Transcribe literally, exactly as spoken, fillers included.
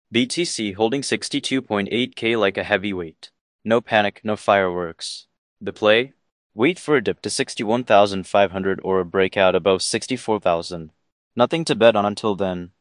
B T C holding sixty-two point eight K like a heavyweight. No panic, no fireworks. The play? Wait for a dip to sixty-one thousand five hundred or a breakout above sixty-four thousand. Nothing to bet on until then.